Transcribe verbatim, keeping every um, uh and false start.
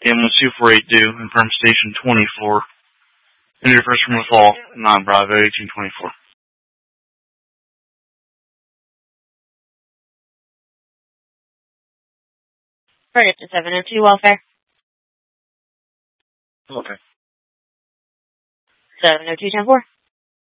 Ambulance two four eight due, confirm station twenty-four. Enter first from the fall, non Bravo eighteen twenty-four. Target to seven oh two, welfare. Okay. seven oh two ten four.